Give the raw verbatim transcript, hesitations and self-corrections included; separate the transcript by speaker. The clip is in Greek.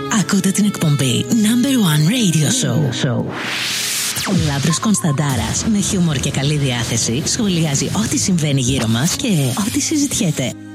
Speaker 1: Ακούτε την εκπομπή Number One Radio Show. Show. Ο Λάμπρος Κωνσταντάρας με χιούμορ και καλή διάθεση σχολιάζει ό,τι συμβαίνει γύρω μας και ό,τι συζητιέται.